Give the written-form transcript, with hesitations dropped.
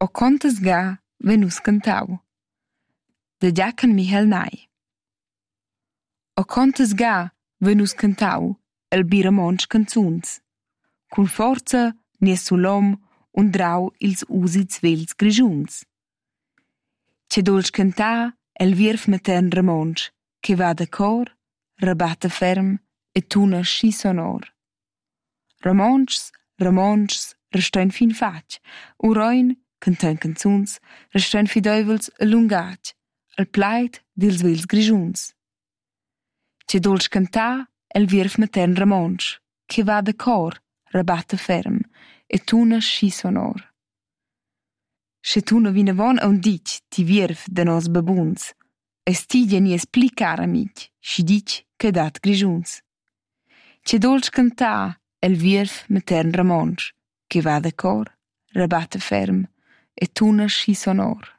O contas ga venus cantau. De Giacan Michel Nai. O contas ga venus cantau el biramonts canzuns. Cun forza nies sulom und drau ils usits vels grigiuns. Che dolc cantar el vierf matern ramonts, che va da cor, rabatta ferm e tuna schi sonor. Ramonts, restoin fin fatg, uroin, cantain canzuns, restoin fideuvels allungatg, al plaid dils vels grigiuns. Che dolc cantar el vierf matern ramonts, che va da cor, rabatta ferm e tuna schi sonor. Sche tuna vinavon aunc ditg ti vierf da nos babuns, es tigia nies pli cara mig, schi ditg che dat grigiuns. Che dolc cantar el vierf matern ramonts, che va da cor, rabatta ferm e tuna schi sonor.